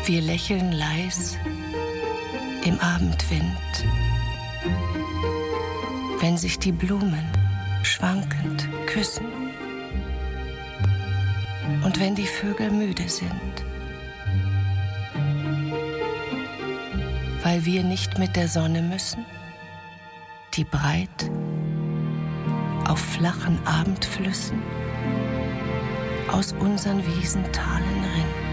Wir lächeln leis im Abendwind, wenn sich die Blumen schwankend küssen und wenn die Vögel müde sind, weil wir nicht mit der Sonne müssen, die breit auf flachen Abendflüssen aus unseren Wiesentalen rinnt.